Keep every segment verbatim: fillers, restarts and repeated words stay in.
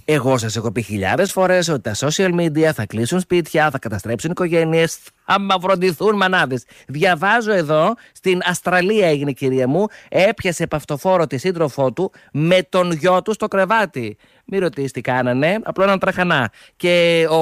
Εγώ σας έχω πει χιλιάδες φορές ότι τα social media θα κλείσουν σπίτια, θα καταστρέψουν οικογένειες, θα μαυροντηθούν μανάδες. Διαβάζω εδώ, στην Αυστραλία έγινε, κυρία μου, έπιασε επαυτοφόρο τη σύντροφό του με τον γιο του στο κρεβάτι. Μην ρωτήσεις τι κάνανε, απλά έναν τραχανά. Και ο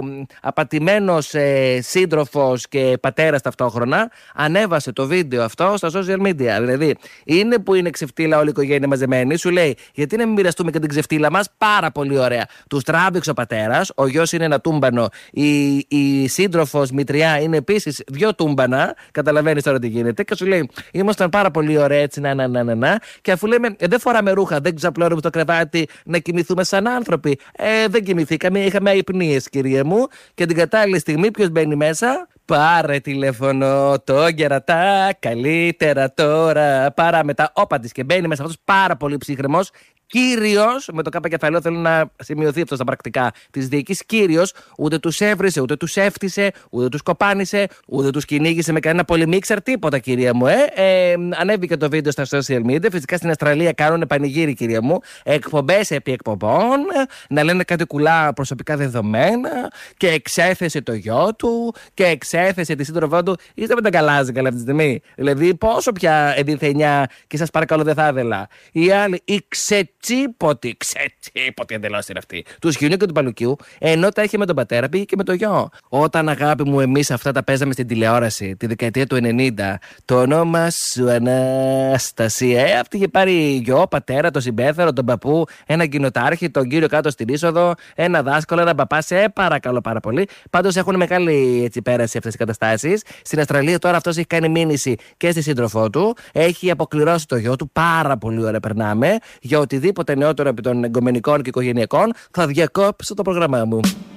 απατημένος ε, σύντροφος και πατέρας ταυτόχρονα ανέβασε το βίντεο αυτό στα social media. Δηλαδή, είναι που είναι ξεφτύλα όλη η οικογένεια μαζεμένη, σου λέει, γιατί να μην μοιραστούμε και την ξεφτύλα μας, πάρα πολύ ωραία. Τους τράβηξε ο πατέρας, ο γιος είναι ένα τούμπανο, η, η σύντροφος μητριά είναι επίσης δυο τούμπανα, καταλαβαίνεις τώρα τι γίνεται, και σου λέει, ήμασταν πάρα πολύ ωραία έτσι, να, να, να, να, να. Και αφού λέμε, ε, δεν φοράμε ρούχα, δεν ξαπλώνουμε στο κρεβάτι να κοιμηθούμε σαν άνθρωποι. Ε, δεν κοιμηθήκαμε, είχαμε αϊπνίες, κύριε μου, και την κατάλληλη στιγμή ποιος μπαίνει μέσα? Πάρε τηλέφωνο, το γερατά, καλύτερα τώρα. Παρά μετά, όπα της, και μπαίνει μέσα αυτός πάρα πολύ ψύχρεμος. Κύριος, με το κάπα κεφαλαίο, θέλω να σημειωθεί αυτό στα πρακτικά της δίκης. Κύριος, ούτε τους έβρισε, ούτε τους έφτισε, ούτε τους κοπάνισε, ούτε τους κυνήγησε με κανένα πολυμίξερ, τίποτα, κυρία μου. Ε. Ε, ανέβηκε το βίντεο στα social media. Φυσικά στην Αυστραλία κάνουν πανηγύρι, κυρία μου. Εκπομπές επί εκπομπών, να λένε κάτι κουλά προσωπικά δεδομένα, και εξέθεσε το γιο του, και εξέθεσε τη σύντροφό του. Είστε με τα καλάζει καλά αυτή τη στιγμή. Δηλαδή, πόσο πια ενδιθενιά, και σας παρακαλώ δεν θα ήθελα. Οι άλλοι, οι ξετσίποτη, ξετσίποτη εντελώς είναι αυτή, του Σχοινιού και του Παλουκιού, ενώ τα είχε με τον πατέρα, πήγε και με το γιο. Όταν, αγάπη μου, εμείς αυτά τα παίζαμε στην τηλεόραση τη δεκαετία του ενενήντα, το όνομα σου Αναστασία, ε, αυτή είχε πάρει γιο, πατέρα, το συμπέθερο, τον παππού, ένα κοινοτάρχη, τον κύριο κάτω στην είσοδο, ένα δάσκαλο, ένα παπά, σε παρακαλώ πάρα πολύ. Πάντως έχουν μεγάλη έτσι πέραση αυτές οι καταστάσεις. Στην Αυστραλία τώρα αυτός έχει κάνει μήνυση και στη σύντροφό του, έχει αποκληρώσει το γιο του, πάρα πολύ ωραία περνάμε. Για οτιδήποτε νεότερο επί των εγκομενικών και οικογενειακών, θα διακόψω το πρόγραμμά μου.